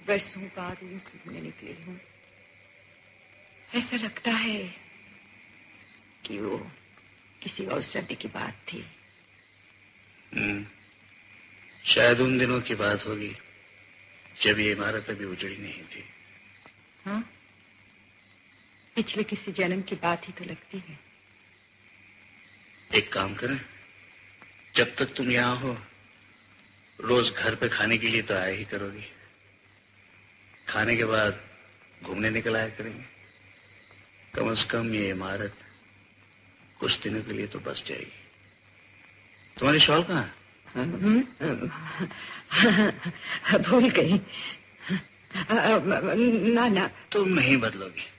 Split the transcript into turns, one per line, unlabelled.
बरसों बाद घूमने निकली हूँ। ऐसा लगता है कि वो किसी और सदी की बात थी।
शायद उन दिनों की बात होगी जब ये इमारत अभी उजड़ी नहीं थी।
हाँ, पिछले किसी जन्म की बात ही तो लगती है।
एक काम करें, जब तक तुम यहाँ हो रोज घर पे खाने के लिए तो आया ही करोगी। खाने के बाद घूमने निकल आया करेंगे। कम से कम ये इमारत कुछ दिनों के लिए तो बच जाएगी। तुम्हारी शॉल कहाँ है?
भूल गई। ना ना,
तुम नहीं बदलोगी।